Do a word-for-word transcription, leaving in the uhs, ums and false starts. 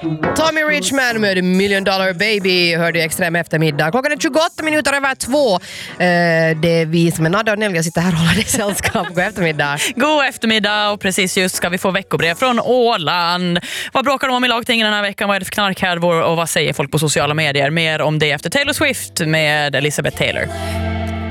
Tommy Richman med Million Dollar Baby hörde i Extrem eftermiddag. Klockan är tjugoåtta minuter över två. Eh, det är vi som är Nadja och Nelja sitter här och håller dig sällskap. God eftermiddag. God eftermiddag, och precis just ska vi få veckobrev från Åland. Vad bråkar de om i lagtingen den här veckan? Vad är det för knarkhärvor och vad säger folk på sociala medier? Mer om det efter Taylor Swift med Elizabeth Taylor.